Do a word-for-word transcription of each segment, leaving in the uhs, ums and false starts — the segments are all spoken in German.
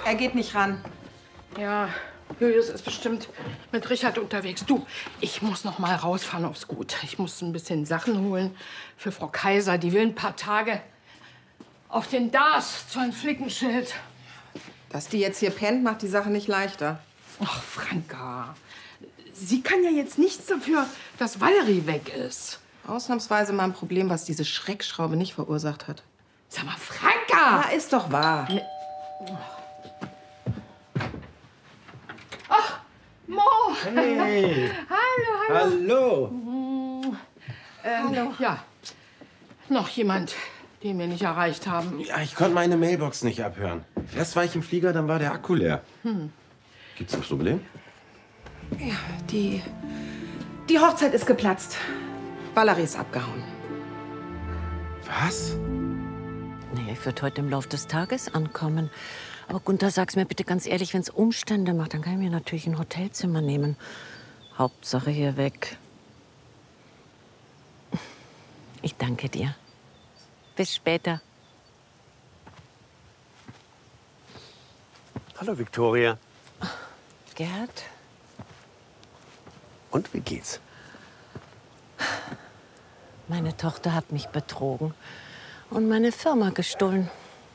Er geht nicht ran. Ja, Julius ist bestimmt mit Richard unterwegs. Du, ich muss noch mal rausfahren aufs Gut. Ich muss ein bisschen Sachen holen für Frau Kaiser. Die will ein paar Tage auf den Dars zu einem Flickenschild. Dass die jetzt hier pennt, macht die Sache nicht leichter. Ach, Franka, sie kann ja jetzt nichts dafür, dass Valerie weg ist. Ausnahmsweise mal ein Problem, was diese Schreckschraube nicht verursacht hat. Sag mal, Franka! Ja, ist doch wahr. Ne Ach, Mo! Hey! Hallo, hallo! Hallo! Ähm, hallo. Ja, noch jemand, den wir nicht erreicht haben. Ja, ich konnte meine Mailbox nicht abhören. Erst war ich im Flieger, dann war der Akku leer. Hm. Gibt's ein Problem? Ja, die... Die Hochzeit ist geplatzt. Valerie ist abgehauen. Was? Nee, ich würde heute im Laufe des Tages ankommen. Aber Gunther, sag's mir bitte ganz ehrlich, wenn es Umstände macht, dann kann ich mir natürlich ein Hotelzimmer nehmen. Hauptsache hier weg. Ich danke dir. Bis später. Hallo, Viktoria. Gerd? Und wie geht's? Meine Tochter hat mich betrogen und meine Firma gestohlen.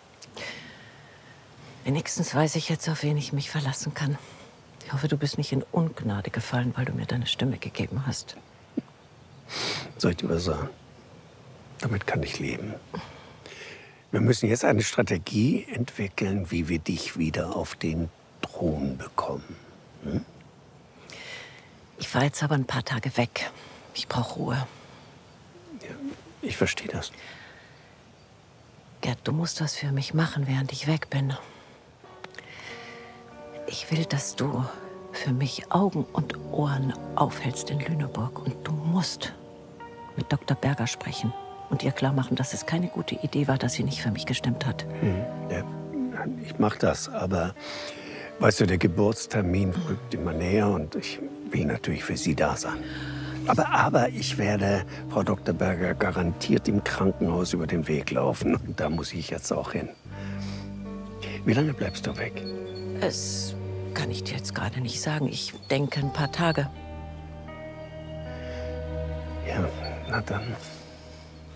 Wenigstens weiß ich jetzt, auf wen ich mich verlassen kann. Ich hoffe, du bist nicht in Ungnade gefallen, weil du mir deine Stimme gegeben hast. Soll ich dir was sagen? Damit kann ich leben. Wir müssen jetzt eine Strategie entwickeln, wie wir dich wieder auf den Thron bekommen. Hm? Ich fahre jetzt aber ein paar Tage weg. Ich brauche Ruhe. Ja, ich verstehe das. Gerd, du musst was für mich machen, während ich weg bin. Ich will, dass du für mich Augen und Ohren aufhältst in Lüneburg. Und du musst mit Doktor Berger sprechen und ihr klar machen, dass es keine gute Idee war, dass sie nicht für mich gestimmt hat. Hm, ja, ich mach das, aber weißt du, der Geburtstermin rückt immer näher und ich will natürlich für sie da sein. Aber, aber ich werde Frau Doktor Berger garantiert im Krankenhaus über den Weg laufen. Und da muss ich jetzt auch hin. Wie lange bleibst du weg? Es kann ich dir jetzt gerade nicht sagen. Ich denke ein paar Tage. Ja, na dann.